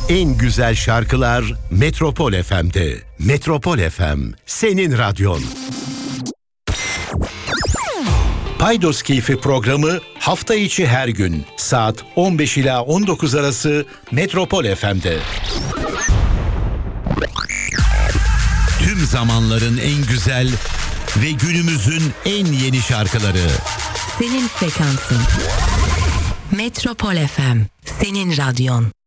En güzel şarkılar Metropol FM'de. Metropol FM, senin radyon. Paydos Keyfi programı hafta içi her gün saat 15 ila 19 arası Metropol FM'de. Tüm zamanların en güzel ve günümüzün en yeni şarkıları. Senin frekansın. Metropol FM, senin radyon.